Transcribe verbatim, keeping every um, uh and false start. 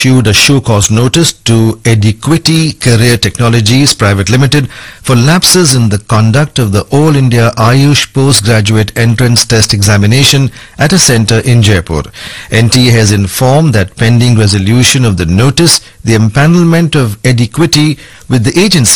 issued a show-cause notice to Ediquity Career Technologies Private Limited for lapses in the conduct of the All India Ayush Postgraduate Entrance Test Examination at a centre in Jaipur. N T A has informed that pending resolution of the notice, the empanelment of Ediquity with the agency